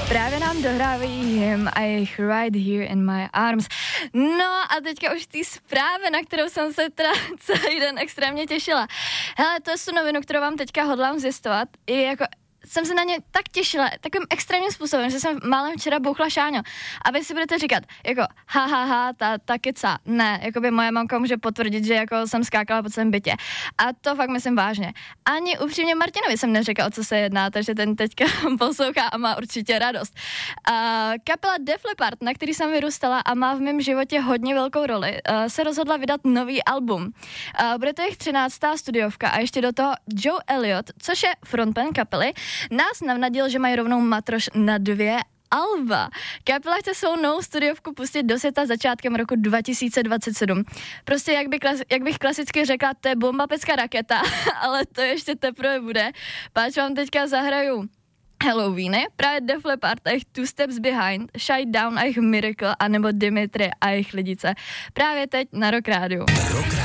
Právě nám dohrávají him a jejich Right Here in My Arms. No a teďka už ty zprávy, na kterou jsem se teda celý den extrémně těšila. Hele, to je tu novinu, kterou vám teďka hodlám zjistovat. I jako jsem se na ně tak těšila, takovým extrémním způsobem, že jsem málem včera bouchla Šáňo. A vy si budete říkat, jako ta keca. Ne, jako by moje mamka může potvrdit, že jako jsem skákala po celém bytě. A to fakt myslím vážně. Ani upřímně Martinovi jsem neřekla, o co se jedná, takže ten teďka poslouchá a má určitě radost. Kapela Def Leppard, na který jsem vyrůstala a má v mém životě hodně velkou roli, se rozhodla vydat nový album. Bude to jejich 13. studiovka a ještě do toho Joe Elliott, což je frontman kapely, nás navnadil, že mají rovnou matroš na 2 alba. Kapela chce svou novou studiovku pustit do světa začátkem roku 2027. Prostě jak bych klasicky řekla, to je bomba, pecka, raketa, ale to ještě teprve bude. Páč vám teďka zahraju Halloweeny, právě Def Leppard a jejich Two Steps Behind, Shy Down a jejich Miracle, anebo Dimitri a jejich Lidice. Právě teď na Rock Radio.